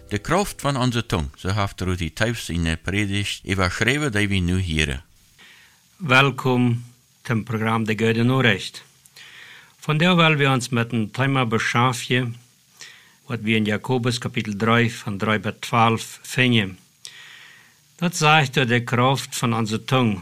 De kracht van onze tong, zo heeft Rudy Tijfs in de predigt überschreven die we nu hieren. Welkom zum Programm De Goede Nachricht. Von der wollen wir uns mit einem Thema beschäftigen, was wir in Jakobus Kapitel 3 von 3 bis 12 finden. Das sagt die Kraft von unserer Zunge.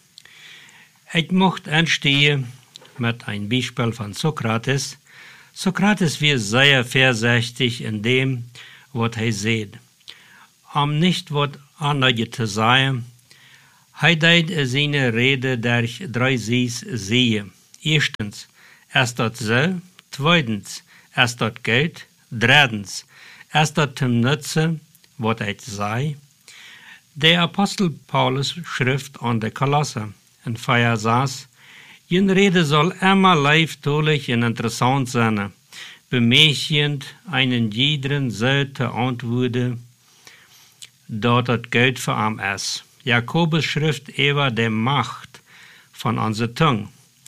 Ich möchte anstehen mit einem Beispiel von Sokrates. Sokrates war sehr vorsichtig in dem, was er sieht. Um nicht was anderes zu sagen, er deed seine Rede durch 3 sehen. Erstens, das so. Zweitens, das Geld. Drittens, das zum Nutzen, was er sei. Der Apostel Paulus schrift an die Kolosser in 4 saß, jene Rede soll immer leiftulich und interessant sein, bemächtigend einen jeden so zu antworten, dort das Geld für am ist. Jakobus schrift über die Macht von unserer Zunge.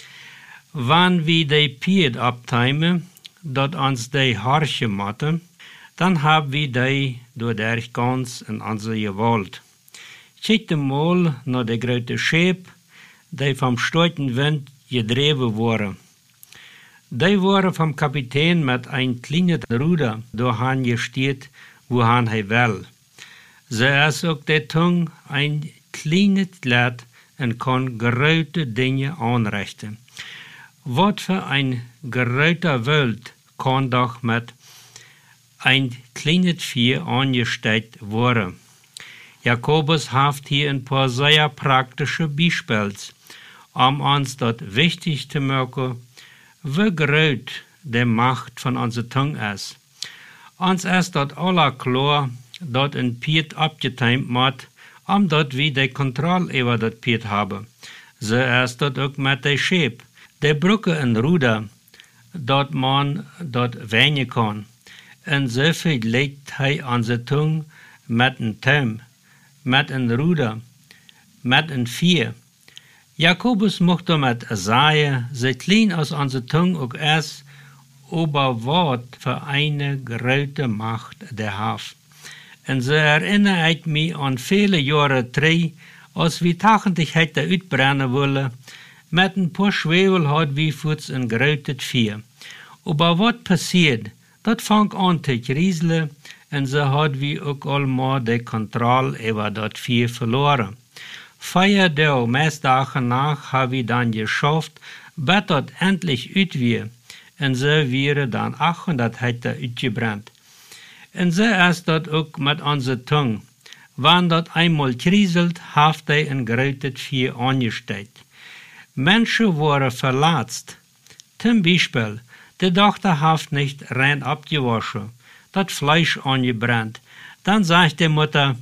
Wenn wir die Piet abteimen, dort uns die Harsche matten, dann haben wir die dadurch ganz in unsere Gewalt. Schick mal nach der großen Schip, die vom starken Wind gedreven wurden. Die wurden vom Kapitän mit einem kleinen Ruder dahin gestiert, wohin er will. So ist auch die Zunge ein kleines Glied und kann große Dinge anrichten. Was für ein großer Welt kann doch mit ein kleines Vieh angestellt werden. Jakobus hat hier ein paar sehr praktische Beispiele, um uns dort wichtig zu machen, wie groß die Macht von unserer Zunge ist. Uns ist dort aller klar, dort ein Piet abgeteimt wird, dort wie die Kontrolle über das Piet haben. So ist dort auch mit der Schip. Die Brücke und Ruder, dort man dort wenig kann. Und so viel legt er unsere Zunge mit einem Turm, mit einem Ruder, mit einem Vieh. Jakobus mocht damit sagen, so klein aus unserer Zunge auch ist, aber was für eine große Macht der hat. Und so erinnere ich mich an viele Jahre zurück, als wir tagentlich hätte uitbrennen wollen, mit ein paar Schwebel hat wie Fuß ein großes Vieh. Aber was passiert? Das fängt an zu rieseln und so hat wir auch allmal die Kontrolle über das Vieh verloren. 4 Tage, meist Tage nach, haben wir dann geschafft, bis das endlich uit war. Und so wäre dann 800 Hektar uitgebrannt. Und so ist das auch mit unserer Zunge. Wenn das einmal kriselt, hat er ein großes Vieh angestellt. Menschen wurden verletzt. Zum Beispiel, die Tochter hat nicht rein abgewaschen, das Fleisch angebrannt. Dann sagt die Mutter,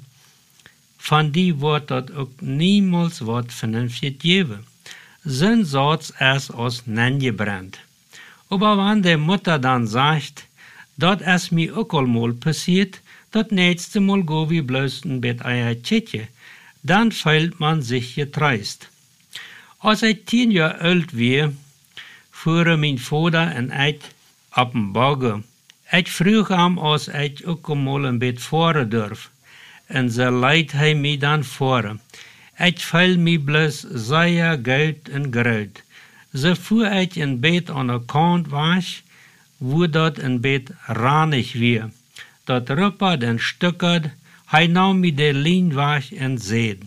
von die wird das auch niemals was vernünftig geben. Sein Satz ist aus gebrannt. Aber wenn die Mutter dann sagt, das ist mir auch einmal passiert, das nächste Mal go wie bloß ein Bett Eiertje, dann fühlt man sich getreist. Als ich 10 Jahre alt war, fuhren mein Vater und ich auf den Bagger. Ich frug ihm, als ich auch einmal ein Bett fahren darf. Und so leidt er mich dann vor. Ich fühl mich bloß sehr gut und gerührt. So fuhr ich ein Bett an der Kant was, wo dort ein Bett ranig war. Dort ruppert und stückert, er nahm mir die Lein was und seht.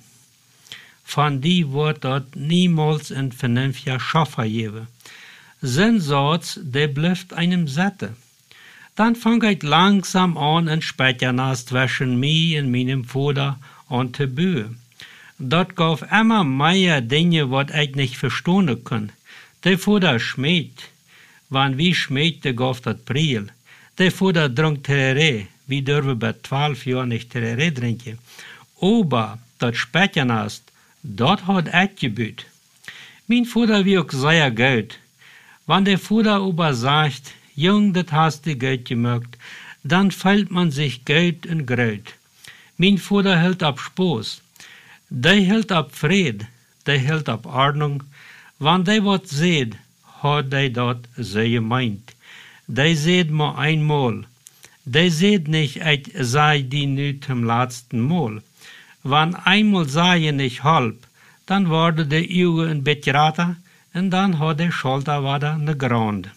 Von die wird dort niemals ein vernünftiger Schaffer geben. Sein Satz, der bleibt einem satte. Dann fang ich langsam an, ein Speichernass zwischen mir und meinem Vater an zu bauen. Dort gab immer mehr Dinge, was ich nicht verstehen kann. Der Vater schmäht. Wenn wir schmähten, gab das Priel. Der Vater trank Tereré. Wir dürfen bei 12 Jahren nicht Tereré trinken. Aber das Speichernass, dort hat ich gebüht. Mein Vater war auch sehr gut. Wenn der Vater aber sagt, Jung, das hast du gut gemacht, dann fällt man sich gut und gröt. Mein Vater hält ab Spaß. Der hält ab Fried, der hält ab Ordnung. Wenn der was sieht, hat der dort so gemeint. Der sieht mal einmal. Der seht nicht, et sei die nu zum letzten Mal. Wann einmal sei je nicht halb, dann wurde der Auge ein bisschen rater und dann hat der Schulter wieder ne Grund.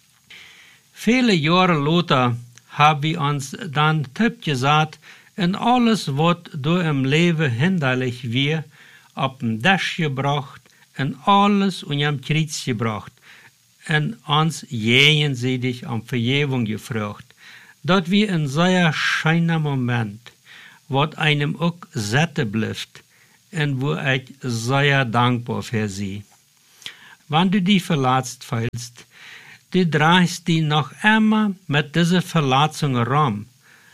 Viele Jahre later haben wir uns dann tipp gesagt, in alles, was du im Leben hinderlich wir, auf den Dash gebracht, in alles und am Kreuz gebracht, und uns jenseitig um Vergebung gefragt. Dat wir in so ein schöner Moment, wat einem auch satte bleibt, und wo ich sehr dankbar für sie. Wenn du die verletzt fühlst, du drehst die noch immer mit dieser Verletzung rum.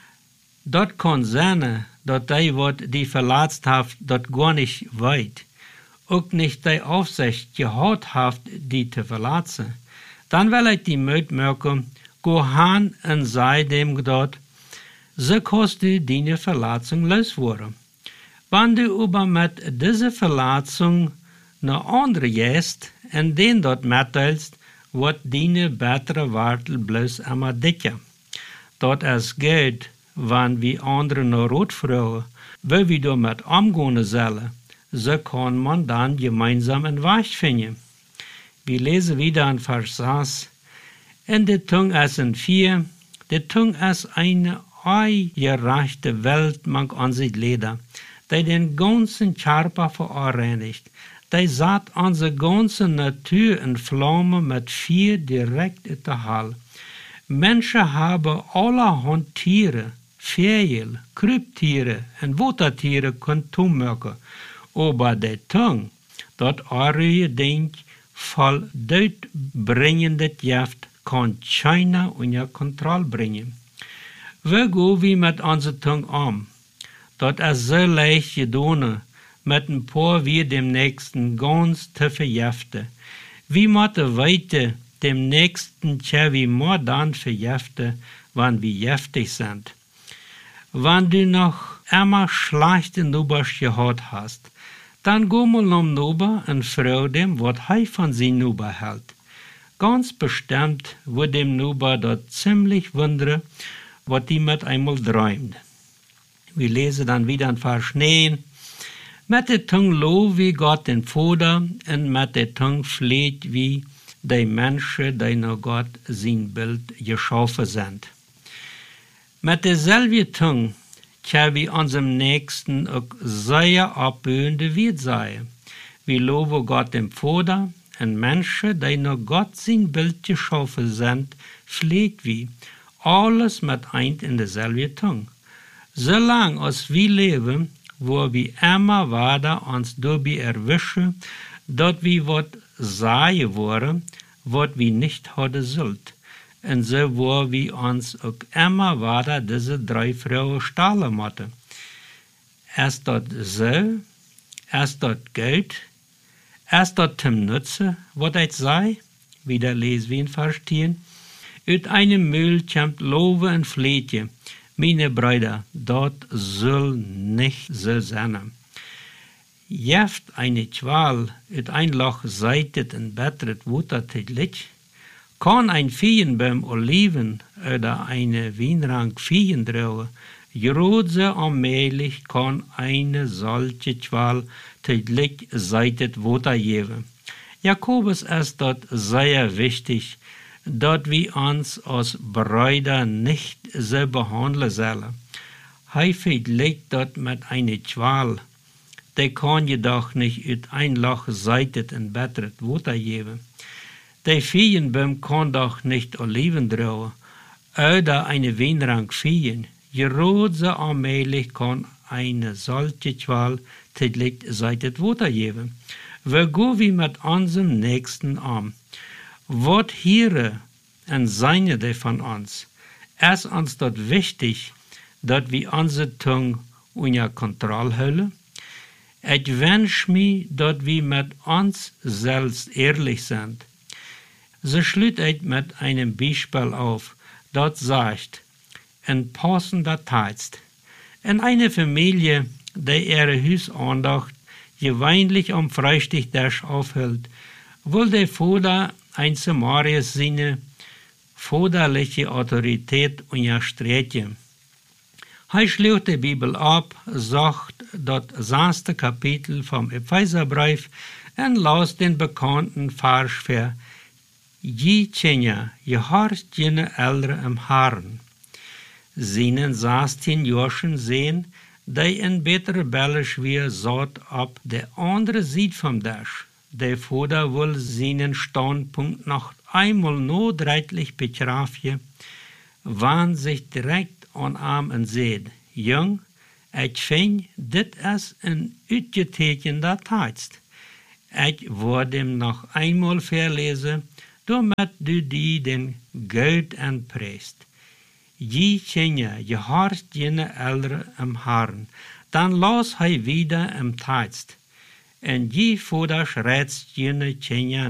Dat kann sein, dass die, wat die verletzt hat, dat gar nicht weit, auch nicht die Aufsicht gehabt hat, die zu verletzen. Dann will ich die Müd merken, go han und sei dem dort, so kannst du deine Verletzung loswerden. Wenn du aber mit dieser Verletzung eine andere gehst und den dort mitteilst, wird deine bessere Wartel bloß immer dicker. Dort es geht, wenn wir andere noch rot fragen, wie wir damit umgehen sollen, so kann man dann gemeinsam einen Weg finden. Wir lesen wieder in Vers 6. In der Tung ist ein 4, die Tung ist eine gerechte Welt, man an sich leder, die den ganzen Körper verreinigt, die sagt unsere ganze Natur in Flamme mit Feuer direkt in der Hall. Menschen haben allerhand Tiere, Vögel, Kryptiere und Wassertiere können tummerken, aber die Tung, dort eure Ding voll deutbringende Gift, kann keiner unter Kontrolle bringen. Wie gehen wir mit unserer Tung um? Dort ist so leicht getan, mit ein paar wir dem Nächsten ganz zu vergiften. Wie müssen weiter dem Nächsten wie wir dann vergiften, wenn wir giftig sind? Wenn du noch immer schlechte Nubers gehabt hast, dann geh mal um Nuber und frag dem, was er von seinem Nuber hält. Ganz bestimmt wird dem Nuber dort ziemlich wundern, was die mit einmal träumt. Wir lesen dann wieder in Vers 9. Mit der Tung lob wie Gott den Vater und mit der Tung fleht wie die Menschen, die nach Gott sein Bild geschaffen sind. Mit derselben Tung kann wir unserem Nächsten auch sehr abböhnende Wirt sein. Wir loben Gott dem Vater und Menschen, die nach Gott sein Bild geschaffen sind, pflegt wie alles mit ein in derselben Tung. Solange als wir leben, wo wir immer weiter uns dabei erwischen, dass wir was sagen wollen, was wir nicht haben sollt. Und so wo wir uns auch immer weiter diese 3 Frauen stahlen müssen. Ist das so? Ist das Geld? Ist das zum Nutzen, was ich sei? Wieder lesen wir in Vers 10. Uit einem Müll kommt Lobe und Fleetje. Meine Brüder, dort soll nicht so sein. Jeft eine Qual uit ein Loch seitet und bettert Wuttertlich, kann ein Feienbaum Oliven oder eine Weinrank Feien drauen, gerade allmählich kann eine solche Qual täglich seitet Wutter geben. Jakobus ist dort sehr wichtig, dass wir uns als Brüder nicht so behandeln sollen. Häufig liegt dort mit einer Qual, der kann jedoch nicht uit ein Loch seitet und bettert Wutter geben. Der Feienbaum kann doch nicht Oliven drauen oder eine Weinrank feien. Gerade allmählich kann eine solche Qual täglich seitet Wutter geben. Wie gehen wir mit unserem Nächsten um? Was hören und seine die von uns? Ist uns dort wichtig, dass wir unsere Tung unter Kontrolle halten? Ich wünsche mir, dass wir mit uns selbst ehrlich sind. So schließt ich mit einem Beispiel auf, das sagt, in passender Zeit, in einer Familie, die ihre Hausandacht gewöhnlich am Freitagstisch aufhält, will der Vater ein Samarias seine vaderliche Autorität unterstreichen. Hij schlägt de Bibel ab, sagt dat 6. Kapitel vom Epheserbrief en las den bekannten Vers für Je tjenja, je harst jene äldre im Herren. Seinen 16 Jahren sehen, die een betere Bellisch weer zat op de andere Seite vom Dash. Der Vater will seinen Standpunkt noch einmal notreitlich betrafen, wann sich direkt an ihm en zegt, Jong, ik vind dit is een uitgetekende tekst. Ik word hem nog einmal verlezen, damit du die den Geld aanprijst. Je tjenja, je harst jene äldre im Herrn. Dan las hij wieder im Text. En je vaders rätst jene tjenja